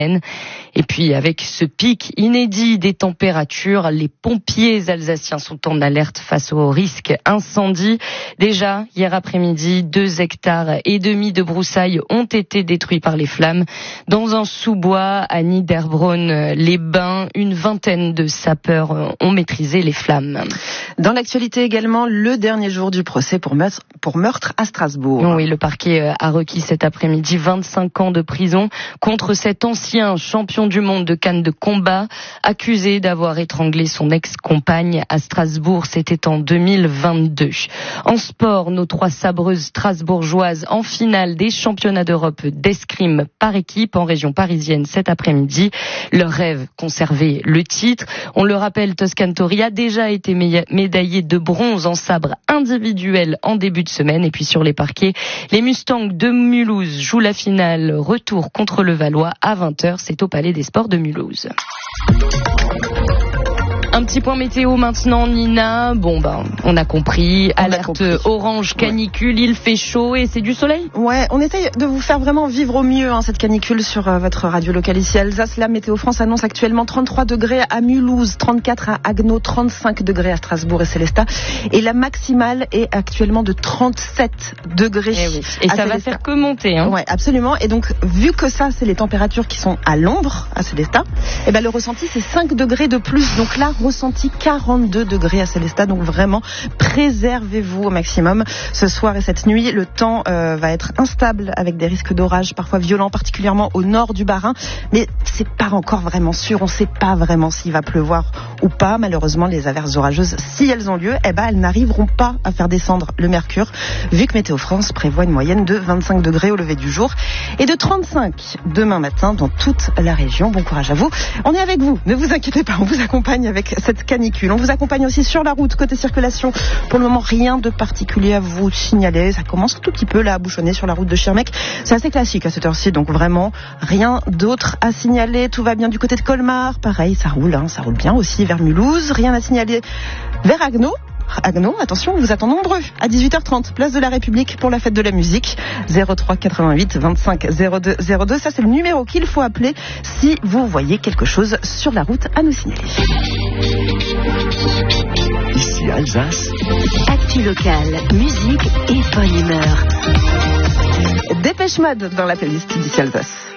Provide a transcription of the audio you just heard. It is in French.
Et puis avec ce pic inédit des températures, les pompiers alsaciens sont en alerte face au risque incendie. Déjà, hier après-midi, 2,5 hectares de broussailles ont été détruits par les flammes. Dans un sous-bois à Niederbronn-les-Bains, une vingtaine de sapeurs ont maîtrisé les flammes. Dans l'actualité également, le dernier jour du procès pour meurtre à Strasbourg. Oui, le parquet a requis cet après-midi 25 ans de prison contre cet ancien champion du monde de canne de combat, accusé d'avoir étranglé son ex-compagne à Strasbourg. C'était en 2022. En sport, nos 3 sabreuses strasbourgeoises en finale des championnats d'Europe d'escrime par équipe en région parisienne cet après-midi. Leur rêve, conserver le titre. On le rappelle, Toscan Tori a déjà été médaillé de bronze en sabre individuel en début de semaine. Et puis sur les parquets, les Mustangs de Mulhouse jouent la finale retour contre le Valois à 20h. C'est au Palais des Sports de Mulhouse. Un petit point météo maintenant, Nina. On a compris. Alerte orange canicule, il fait chaud et c'est du soleil. Ouais, on essaye de vous faire vraiment vivre au mieux cette canicule sur votre radio locale ici à Alsace. La Météo France annonce actuellement 33 degrés à Mulhouse, 34 à Haguenau, 35 degrés à Strasbourg et Célestat. Et la maximale est actuellement de 37 degrés. Et ça va faire que monter. Ouais, absolument. Et donc, vu que ça, c'est les températures qui sont à l'ombre à Célestat, le ressenti, c'est 5 degrés de plus. Donc là, ressenti 42 degrés à Célestat, donc vraiment préservez-vous au maximum ce soir et cette nuit. Le temps va être instable avec des risques d'orage parfois violents, particulièrement au nord du Bas-Rhin, mais c'est pas encore vraiment sûr, on sait pas vraiment s'il va pleuvoir ou pas. Malheureusement, les averses orageuses, si elles ont lieu, elles n'arriveront pas à faire descendre le mercure, vu que Météo France prévoit une moyenne de 25 degrés au lever du jour et de 35 demain matin dans toute la région. Bon courage à vous, on est avec vous, ne vous inquiétez pas, on vous accompagne avec cette canicule. On vous accompagne aussi sur la route, côté circulation. Pour le moment, rien de particulier à vous signaler. Ça commence un tout petit peu là à bouchonner sur la route de Schirmeck. C'est assez classique à cette heure-ci, donc vraiment rien d'autre à signaler. Tout va bien du côté de Colmar. Pareil, ça roule bien aussi vers Mulhouse. Rien à signaler vers Haguenau. Attention, on vous attend nombreux à 18h30, place de la République pour la fête de la musique. 03 88 25 02 02. Ça, c'est le numéro qu'il faut appeler si vous voyez quelque chose sur la route à nous signaler. Ici Alsace. Actu locale, musique et bonne humeur. Dépêche Mode dans la playlist d'ici Alsace.